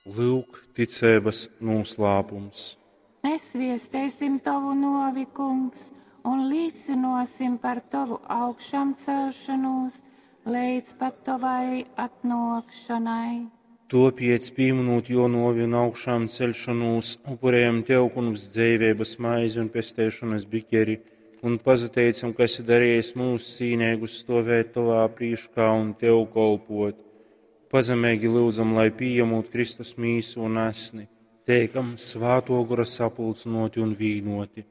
Lūk, ticības noslēpums. Nesviestēsim tavu novi, kungs, un līdzinosim par tavu augšām celšanos, līdz pat tavai atnākšanai. Topiet pieminot jo novi un augšām celšanos, upurējam Tev, kungs, dzīvības maizi un pestēšanas bikeri, un pazateicam, kas ir darījis mūsu cīnīgus stāvēt Tavā priekšā un Tev kolpot. Pazemīgi lūdzam, lai pieņemot Kristus mīsu un asni, teikam svāto gara sapulcinoti un vīnoti.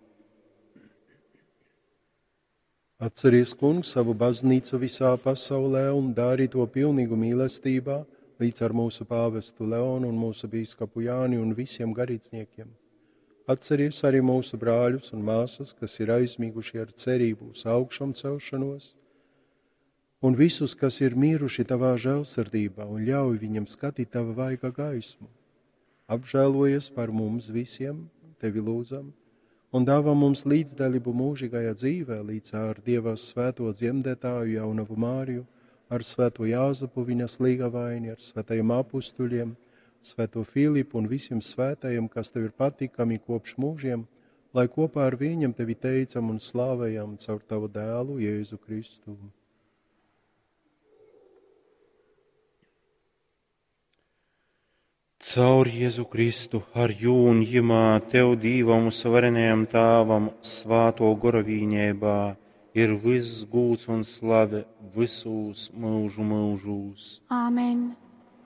Atceries, kungs, savu baznīcu visā pasaulē un dari to pilnīgu mīlestībā, līdz ar mūsu pāvestu Leonu un mūsu bīskapu Jāni un visiem garīdzniekiem. Atceries arī mūsu brāļus un māsas, kas ir aizmiguši ar cerību uz augšām celšanos, un visus, kas ir miruši tavā žēlsirdībā, un ļauj viņam skatīt tava vaiga gaismu. Apžēlojies par mums visiem, tevi lūdzam, un dāvā mums līdzdalību mūžīgajā dzīvē līdz ar Dieva svēto dzemdētāju jaunavu Māriju, ar svēto Jāzepu viņas līgavaini, ar svētajiem apustuļiem, svēto Filipu un visiem svētajiem, kas tev ir patīkami kopš mūžiem, lai kopā ar viņiem tevi teicam un slāvējam caur tavu dēlu Jēzu Kristu. Caur Jēzu Kristu ar jūn jimā Tev Dīvam svarenajam Tāvam svāto goravīņēbā ir viss gūts un slave visus mūžu mūžūs. Āmen.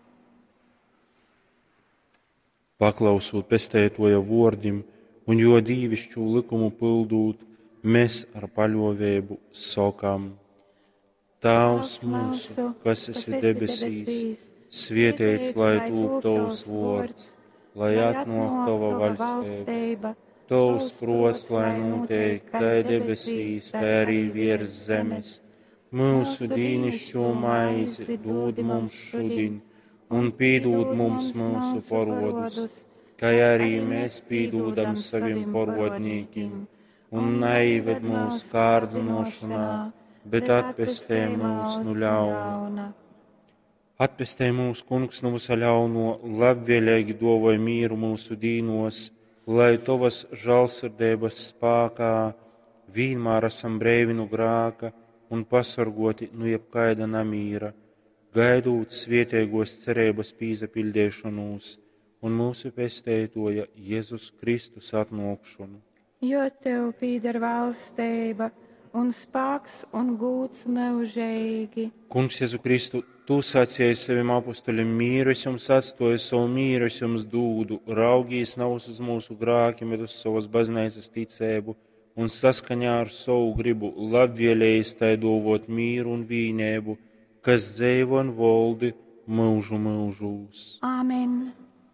Paklausot pestētoja vordim un jo dīvišķu likumu pildūt, mēs ar paļovēbu sokam. Tavs mūsu, kas esi debesīs, svētīts, lai tūp tavs vārds, lai atnāk tava valstība. Tavs prots, lai notiek, kā debesīs, tā arī virs zemes. Mūsu dīnišķo maizi dod mums šodien, un piedod mums mūsu parodus, kā arī mēs piedodam saviem parodniekiem, un neieved mūsu kārdinošanā, bet atpestē mūs no ļauna. Atpestē mūs, kungs, no visa ļauno, labvēlīgi dāvāj mieru mūsu dīnos, lai tavas žēlsirdības spēkā vienmēr esam brīvi no grēka un pasargoti no jebkaida nemīra, gaidot svētīgos cerības piepildīšanos un mūsu pestētoja Jēzus Kristus atnākšanu. Jo tev pieder valstība un spēks un gods mūžīgi. Kungs, Jēzu Kristu, Tu sacīji saviem apustuļiem: mīru es jums atstāju, savu mīru es jums dūdu, raugīs nav uz mūsu grēkiem, bet uz savas baznīcas ticību, un saskaņā ar savu gribu labvēlējas tai dāvāt mīru un vienību, kas dzīvo un valdi mūžu mūžūs. Āmen.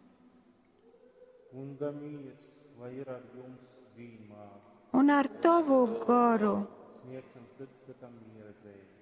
Kunga mīrs, lai ir ar jums vienmēr. Un ar tavu garu. Sniegsim citam miera dzīvi.